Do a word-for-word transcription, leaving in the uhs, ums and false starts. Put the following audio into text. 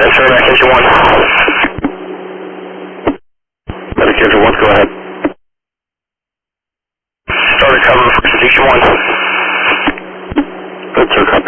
X-ray medication one. Medication one, go ahead. Start recovery for Station one. Good, sir, copy.